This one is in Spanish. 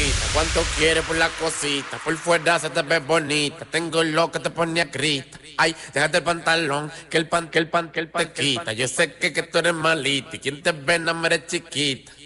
mamacita, ¿cuánto quieres por la cosita? Por fuera se te ve bonita, tengo lo que te pone a grita. Ay, déjate el pantalón, que el pan te quita. Yo sé que tú eres malita y quien te ve no me eres chiquita.